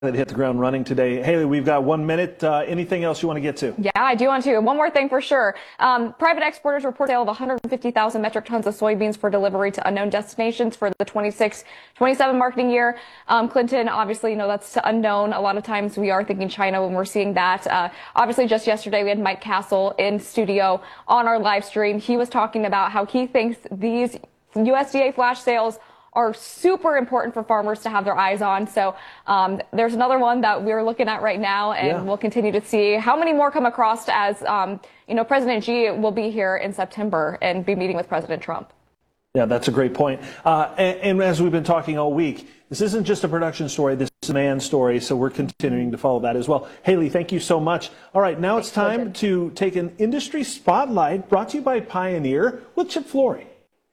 that hit the ground running today. Haley, we've got 1 minute. Anything else you want to get to? Yeah, I do want to. One more thing for sure. Private exporters report sale of 150,000 metric tons of soybeans for delivery to unknown destinations for the 26-27 marketing year. Clinton, obviously, that's unknown. A lot of times we are thinking China when we're seeing that. Obviously, just yesterday we had Mike Castle in studio on our live stream. He was talking about how he thinks these USDA flash sales are super important for farmers to have their eyes on. So there's another one that we're looking at right now, and we'll continue to see how many more come across as, President Xi will be here in September and be meeting with President Trump. Yeah, that's a great point. And as we've been talking all week, this isn't just a production story, this is a demand story, so we're continuing to follow that as well. Haley, thank you so much. All right, now it's time to take an industry spotlight brought to you by Pioneer with Chip Flory.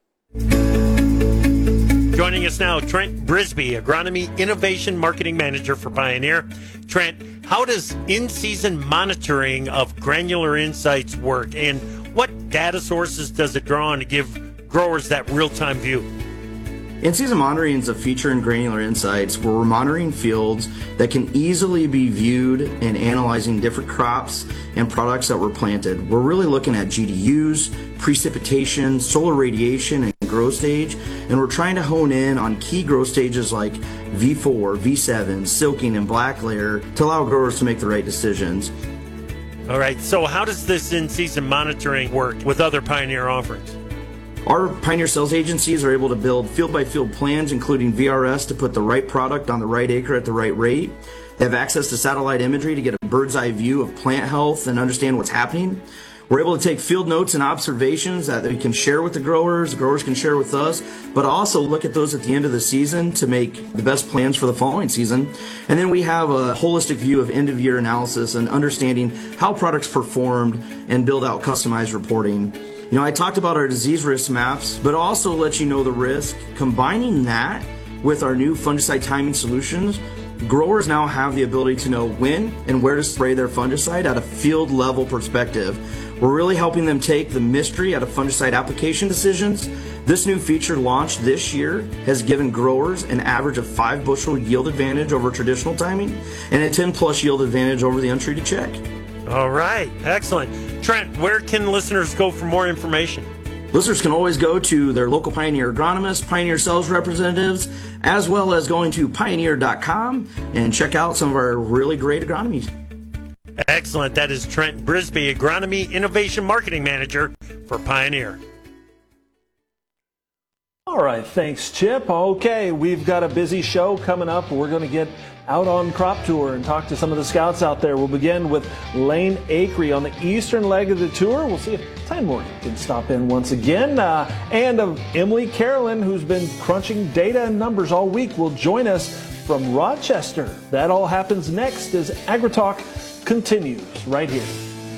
Joining us now, Trent Brisby, Agronomy Innovation Marketing Manager for Pioneer. Trent, how does in-season monitoring of Granular Insights work, and what data sources does it draw on to give growers that real-time view? In-season monitoring is a feature in Granular Insights where we're monitoring fields that can easily be viewed and analyzing different crops and products that were planted. We're really looking at GDUs, precipitation, solar radiation, and growth stage, and we're trying to hone in on key growth stages like V4, V7, silking, and black layer to allow growers to make the right decisions. All right, so how does this in-season monitoring work with other Pioneer offerings? Our Pioneer sales agencies are able to build field-by-field plans, including VRS, to put the right product on the right acre at the right rate. They have access to satellite imagery to get a bird's-eye view of plant health and understand what's happening. We're able to take field notes and observations that we can share with the growers can share with us, but also look at those at the end of the season to make the best plans for the following season. And then we have a holistic view of end-of-year analysis and understanding how products performed and build out customized reporting. I talked about our disease risk maps, but also let you know the risk. Combining that with our new fungicide timing solutions, growers now have the ability to know when and where to spray their fungicide at a field level perspective. We're really helping them take the mystery out of fungicide application decisions. This new feature launched this year has given growers an average of 5 bushel yield advantage over traditional timing and a 10 plus yield advantage over the untreated check. All right, excellent. Trent, where can listeners go for more information? Listeners can always go to their local Pioneer agronomists, Pioneer sales representatives, as well as going to pioneer.com and check out some of our really great agronomy. Excellent. That is Trent Brisby, Agronomy Innovation Marketing Manager for Pioneer. All right, thanks, Chip. Okay, we've got a busy show coming up. We're going to get out on crop tour and talk to some of the scouts out there. We'll begin with Lane Acree on the eastern leg of the tour. We'll see if Tyne Morgan can stop in once again. And Emily Carolyn, who's been crunching data and numbers all week, will join us from Rochester. That all happens next as AgriTalk continues right here.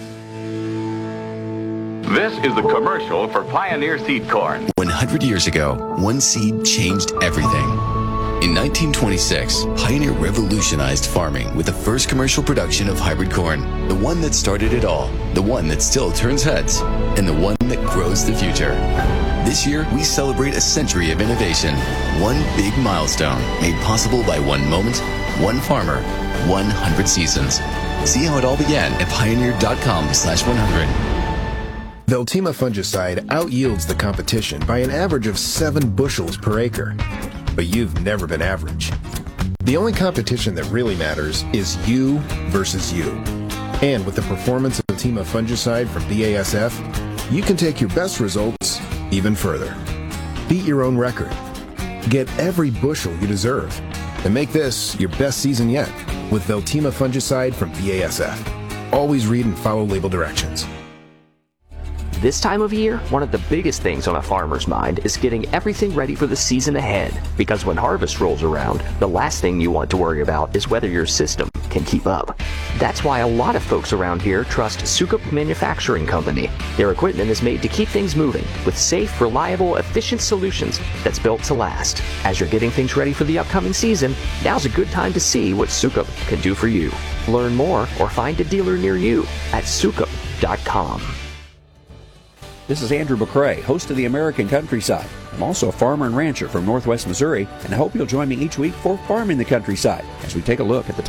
This is the commercial for Pioneer Seed Corn. 100 years ago, one seed changed everything. In 1926, Pioneer revolutionized farming with the first commercial production of hybrid corn, the one that started it all, the one that still turns heads, and the one that grows the future. This year, we celebrate a century of innovation, one big milestone made possible by one moment, one farmer, 100 seasons. See how it all began at pioneer.com/100. Veltima fungicide outyields the competition by an average of 7 bushels per acre. But you've never been average. The only competition that really matters is you versus you. And with the performance of Veltima fungicide from BASF, you can take your best results even further. Beat your own record. Get every bushel you deserve. And make this your best season yet with Veltima fungicide from BASF. Always read and follow label directions. This time of year, one of the biggest things on a farmer's mind is getting everything ready for the season ahead. Because when harvest rolls around, the last thing you want to worry about is whether your system can keep up. That's why a lot of folks around here trust Sukup Manufacturing Company. Their equipment is made to keep things moving with safe, reliable, efficient solutions that's built to last. As you're getting things ready for the upcoming season, now's a good time to see what Sukup can do for you. Learn more or find a dealer near you at sukup.com. This is Andrew McCrae, host of the American Countryside. I'm also a farmer and rancher from Northwest Missouri, and I hope you'll join me each week for Farming the Countryside as we take a look at the